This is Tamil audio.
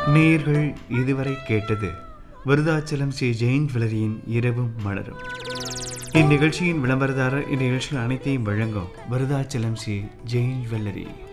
நேயர்கள் இதுவரை கேட்டது விருதாச்சலம் ஸ்ரீ ஜெயின் ஜுவல்லரியின் இரவும் மலரும். இந்நிகழ்ச்சியின் விளம்பரதாரர் இந்நிகழ்ச்சிகள் அனைத்தையும் வழங்கும் விருதாச்சலம் ஸ்ரீ ஜெயின் ஜுவல்லரி.